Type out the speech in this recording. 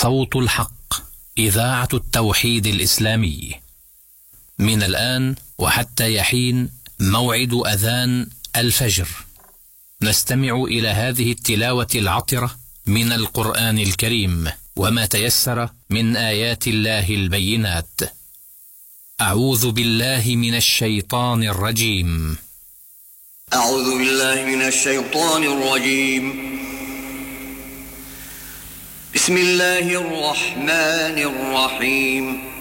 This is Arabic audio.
صوت الحق، إذاعة التوحيد الإسلامي. من الآن وحتى يحين موعد أذان الفجر، نستمع إلى هذه التلاوة العطرة من القرآن الكريم وما تيسر من آيات الله البينات. أعوذ بالله من الشيطان الرجيم. أعوذ بالله من الشيطان الرجيم. بسم الله الرحمن الرحيم.